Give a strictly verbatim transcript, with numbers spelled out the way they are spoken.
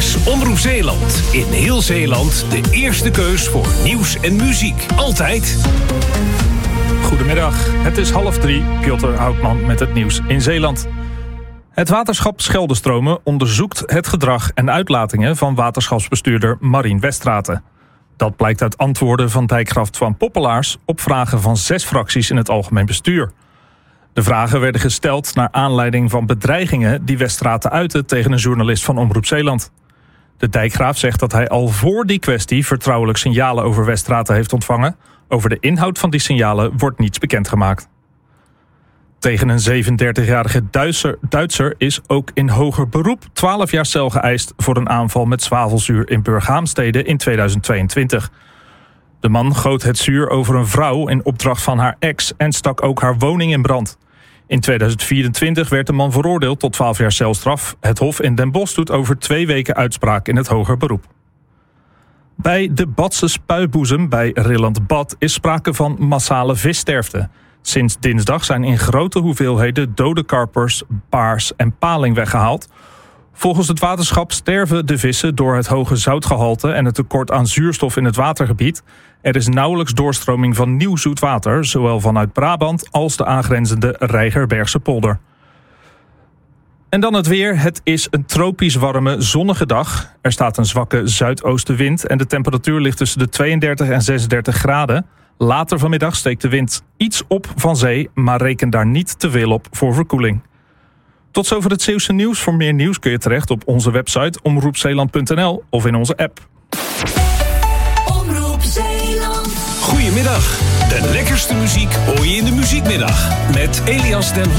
is Omroep Zeeland. In heel Zeeland de eerste keus voor nieuws en muziek. Altijd. Goedemiddag, het is half drie. Piotr Houtman met het nieuws in Zeeland. Het waterschap Scheldestromen onderzoekt het gedrag en uitlatingen van waterschapsbestuurder Marien Westraten. Dat blijkt uit antwoorden van dijkgraaf Twan Poppelaars op vragen van zes fracties in het algemeen bestuur. De vragen werden gesteld naar aanleiding van bedreigingen die Westraten uitte tegen een journalist van Omroep Zeeland. De dijkgraaf zegt dat hij al voor die kwestie vertrouwelijk signalen over Westraten heeft ontvangen. Over de inhoud van die signalen wordt niets bekendgemaakt. Tegen een zevenendertigjarige Duitser, Duitser is ook in hoger beroep twaalf jaar cel geëist voor een aanval met zwavelzuur in Burghaamstede in tweeduizend tweeëntwintig. De man goot het zuur over een vrouw in opdracht van haar ex en stak ook haar woning in brand. In tweeduizend vierentwintig werd de man veroordeeld tot twaalf jaar celstraf. Het Hof in Den Bosch doet over twee weken uitspraak in het hoger beroep. Bij de Badse Spuiboezem bij Rilland Bad is sprake van massale vissterfte. Sinds dinsdag zijn in grote hoeveelheden dode karpers, paars en paling weggehaald. Volgens het waterschap sterven de vissen door het hoge zoutgehalte en het tekort aan zuurstof in het watergebied. Er is nauwelijks doorstroming van nieuw zoet water, zowel vanuit Brabant als de aangrenzende Reigerbergse polder. En dan het weer. Het is een tropisch warme, zonnige dag. Er staat een zwakke zuidoostenwind en de temperatuur ligt tussen de tweeëndertig en zesendertig graden. Later vanmiddag steekt de wind iets op van zee, maar reken daar niet te veel op voor verkoeling. Tot zover het Zeeuwse nieuws. Voor meer nieuws kun je terecht op onze website omroep zeeland punt n l of in onze app. Omroep Zeeland. Goedemiddag. De lekkerste muziek hoor je in de muziekmiddag met Elias Den